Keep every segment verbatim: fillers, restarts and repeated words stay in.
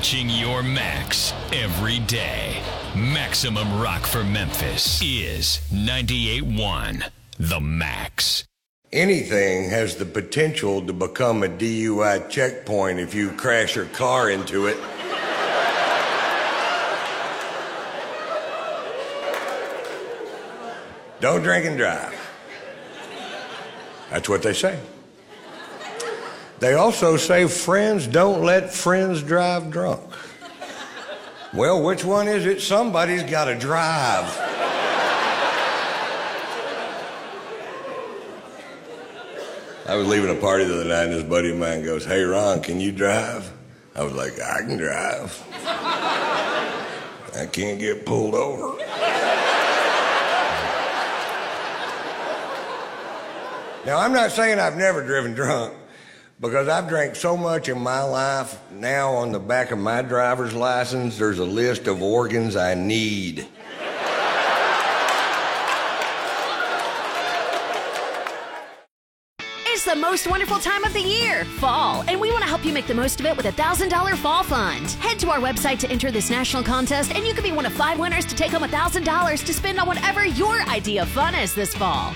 Reaching your max every day. Maximum rock for Memphis is ninety-eight point one The Max. Anything has the potential to become a D U I checkpoint if you crash your car into it. Don't drink and drive. That's what they say. They also say friends don't let friends drive drunk. Well, which one is it? Somebody's got to drive. I was leaving a party the other night and this buddy of mine goes, "Hey, Ron, can you drive?" I was like, "I can drive. I can't get pulled over." Now, I'm not saying I've never driven drunk, because I've drank so much in my life. Now on the back of my driver's license, there's a list of organs I need. It's the most wonderful time of the year, fall, and we want to help you make the most of it with a one thousand dollars Fall Fund. Head to our website to enter this national contest, and you could be one of five winners to take home one thousand dollars to spend on whatever your idea of fun is this fall.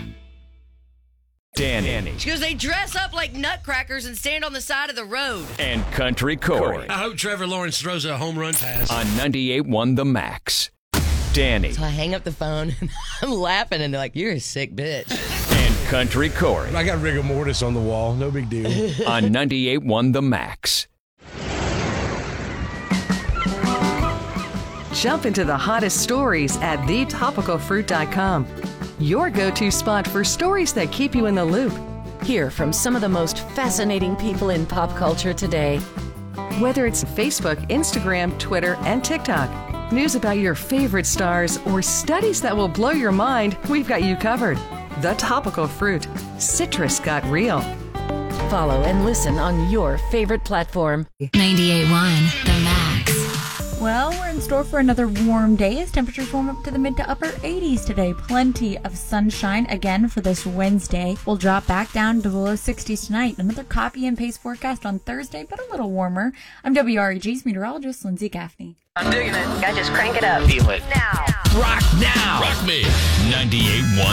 Danny. She goes, they dress up like nutcrackers and stand on the side of the road. And Country Corey. I hope Trevor Lawrence throws a home run pass. On ninety-eight point one The Max. Danny. So I hang up the phone, and I'm laughing, and they're like, you're a sick bitch. And Country Corey. I got rigor mortis on the wall. No big deal. On ninety-eight point one The Max. Jump into the hottest stories at the topical fruit dot com. Your go-to spot for stories that keep you in the loop. Hear from some of the most fascinating people in pop culture today. Whether it's Facebook, Instagram, Twitter, and TikTok, news about your favorite stars, or studies that will blow your mind, we've got you covered. The Topical Fruit. Citrus got real. Follow and listen on your favorite platform. ninety-eight point one The Max. Well, we're in store for another warm day as temperatures warm up to the mid to upper eighties today. Plenty of sunshine again for this Wednesday. We'll drop back down to below sixties tonight. Another copy and paste forecast on Thursday, but a little warmer. I'm W R E G's meteorologist, Lindsay Gaffney. I'm digging it. I just crank it up. Feel it. Now. Rock now. Rock me. ninety-eight point one